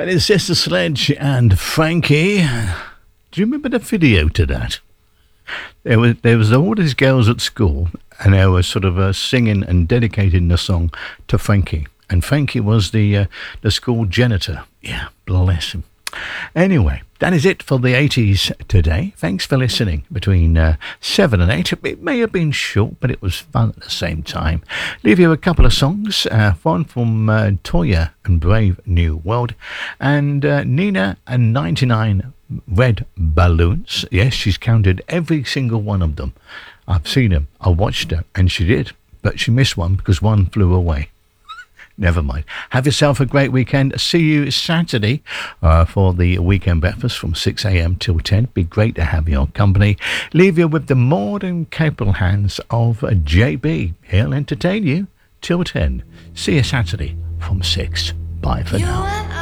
That is Sister Sledge and Frankie. Do you remember the video to that? There was all these girls at school, and they were sort of singing and dedicating the song to Frankie. And Frankie was the school janitor. Yeah, bless him. Anyway, that is it for the 80s today. Thanks for listening between 7 and 8. It may have been short, but it was fun at the same time. Leave you a couple of songs. One from Toya and Brave New World. And Nina and 99 Red Balloons. Yes, she's counted every single one of them. I've seen them. I watched her, and she did. But she missed one because one flew away. Never mind. Have yourself a great weekend. See you Saturday for the weekend breakfast from 6 a.m. till 10. Be great to have your company. Leave you with the more than capable hands of JB. He'll entertain you till 10. See you Saturday from 6. Bye for now.